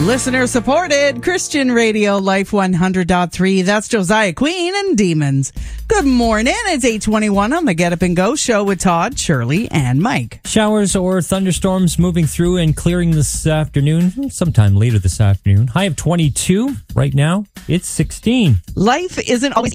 Listener supported Christian Radio Life 100.3. That's Josiah Queen and Demons. Good morning. It's 8:21 on the Get Up and Go show with Todd, Shirley, and Mike. Showers or thunderstorms moving through and clearing this afternoon, sometime later this afternoon. High of 22 right now. It's 16. Life isn't always